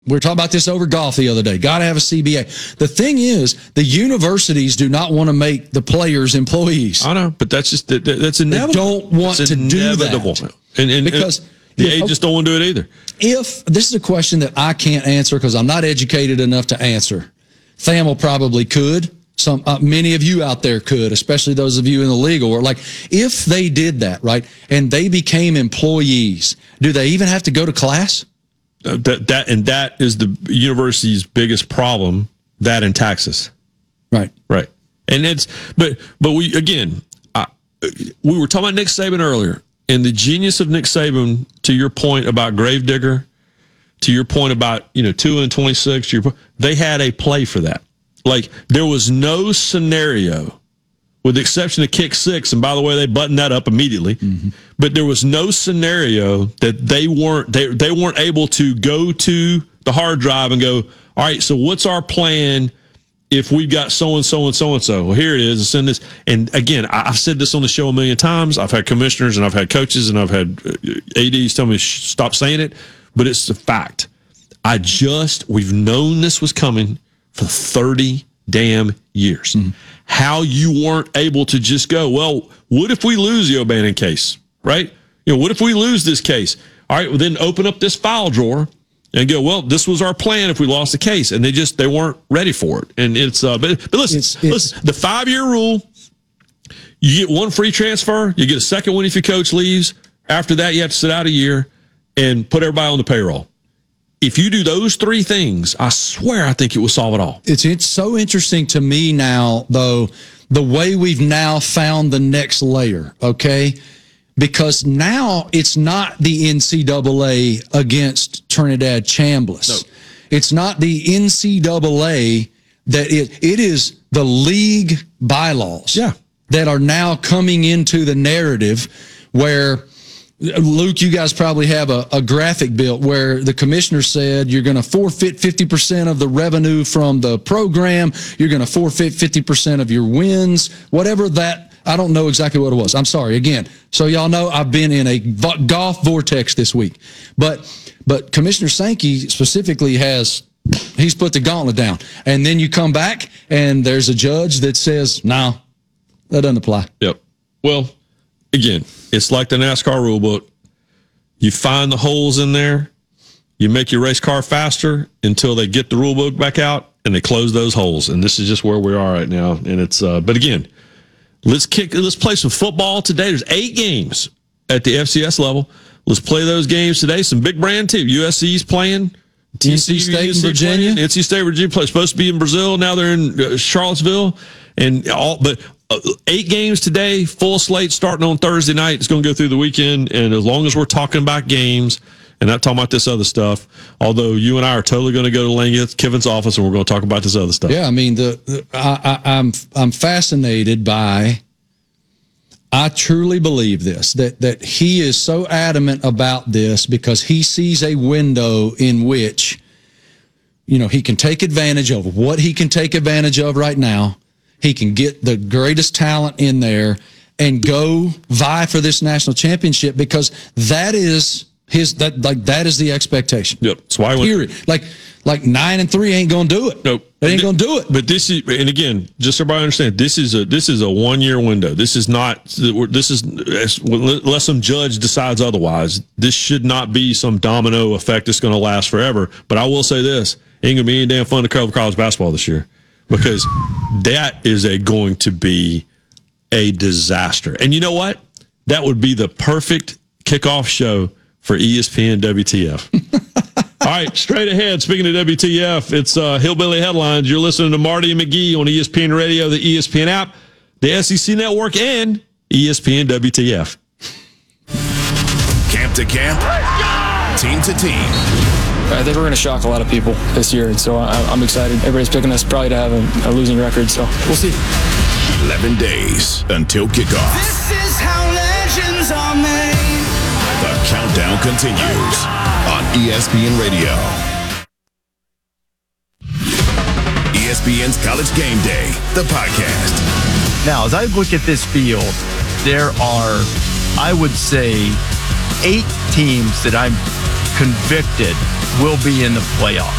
We were talking about this over golf the other day. Got to have a CBA. The thing is, the universities do not want to make the players employees. I know, but that's inevitable. They don't want to do that. And because the agents don't want to do it either. If this is a question that I can't answer because I'm not educated enough to answer, Thamel probably could. Many of you out there could, especially those of you in the legal world. Like, if they did that, right, and they became employees, do they even have to go to class? That is the university's biggest problem. That and taxes, right. And but we we were talking about Nick Saban earlier, and the genius of Nick Saban. To your point about Gravedigger, to your point about 2 and 26, they had a play for that. Like, there was no scenario, with the exception of kick 6, and by the way, they buttoned that up immediately. Mm-hmm. But there was no scenario that they weren't able to go to the hard drive and go, all right, so what's our plan if we've got so and so and so and so? Well, here it is. Send this. And again, I've said this on the show a million times. I've had commissioners and I've had coaches and I've had ADs tell me stop saying it, but it's a fact. We've known this was coming for 30 damn years. Mm-hmm. How you weren't able to just go, well, what if we lose the O'Bannon case, right? What if we lose this case? All right, well, then open up this file drawer and go, well, this was our plan if we lost the case. And they weren't ready for it. And it's, but listen, the 5-year rule, you get one free transfer, you get a second one if your coach leaves. After that, you have to sit out a year and put everybody on the payroll. If you do those 3 things, I swear I think it will solve it all. It's so interesting to me now, though, the way we've now found the next layer, okay? Because now it's not the NCAA against Trinidad Chambliss. No. It's not the NCAA that it is the league bylaws that are now coming into the narrative where, Luke, you guys probably have a graphic built where the commissioner said you're going to forfeit 50% of the revenue from the program. You're going to forfeit 50% of your wins, whatever that. I don't know exactly what it was. I'm sorry. Again, so y'all know I've been in a golf vortex this week. But Commissioner Sankey specifically he's put the gauntlet down. And then you come back and there's a judge that says, no, that doesn't apply. Yep. Well, again, it's like the NASCAR rule book. You find the holes in there, you make your race car faster until they get the rule book back out and they close those holes. And this is just where we are right now. And it's, but again, let's play some football today. There's 8 games at the FCS level. Let's play those games today. Some big brand team. USC's playing. NC State, Virginia. NC State, Virginia supposed to be in Brazil. Now they're in Charlottesville. But 8 games today, full slate starting on Thursday night. It's going to go through the weekend. And as long as we're talking about games and not talking about this other stuff, although you and I are totally going to go to Lane Kiffin's office and we're going to talk about this other stuff. Yeah, I mean, I'm fascinated by. I truly believe this, that he is so adamant about this because he sees a window in which, he can take advantage of what he can take advantage of right now. He can get the greatest talent in there and go vie for this national championship because that is that is the expectation. Yep. That's why like 9-3 ain't gonna do it. Nope. They ain't gonna do it. But this is, and again, just so everybody understand, this is a 1-year window. This is unless some judge decides otherwise. This should not be some domino effect that's going to last forever. But I will say this: ain't gonna be any damn fun to cover college basketball this year because that is going to be a disaster. And you know what? That would be the perfect kickoff show for ESPN WTF. All right, straight ahead. Speaking of WTF, it's Hillbilly Headlines. You're listening to Marty and McGee on ESPN Radio, the ESPN app, the SEC Network, and ESPN WTF. Camp to camp, team to team. I think we're going to shock a lot of people this year, and so I'm excited. Everybody's picking us probably to have a losing record, so we'll see. 11 days until kickoff. This is how legends are made. The countdown continues on ESPN Radio. ESPN's College Game Day, the podcast. Now, as I look at this field, there are, I would say, 8 teams that I'm convicted, will be in the playoffs.